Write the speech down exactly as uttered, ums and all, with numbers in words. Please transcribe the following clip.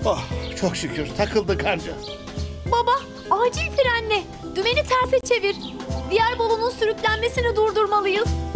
Oh, çok şükür takıldı kanca. Baba, acil frenle. Dümeni terse çevir. Diğer balonun sürüklenmesini durdurmalıyız.